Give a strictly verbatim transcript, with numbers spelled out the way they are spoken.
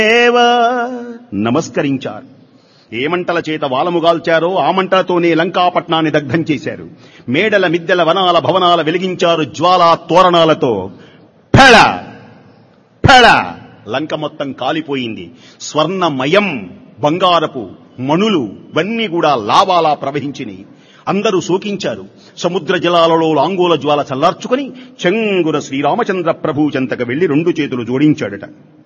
దేవ నమస్కరించారు. ఏ మంటల చేత వాలముగాల్చారో ఆ మంటలతోనే లంకాపట్నాన్ని దగ్ధం చేశారు. మేడల మిద్దెల వనాల భవనాల వెలిగించారు జ్వాలా తోరణాలతో. ఫెళ ఫెళ లంక మొత్తం కాలిపోయింది. స్వర్ణమయం బంగారపు మణులు ఇవన్నీ కూడా లావాలా ప్రవహించినాయి. అందరూ శోకించారు. సముద్ర జలాలలో లాంగోల జ్వాల చల్లార్చుకుని చెంగున శ్రీరామచంద్ర ప్రభు చెంతకు వెళ్లి రెండు చేతులు జోడించాడట.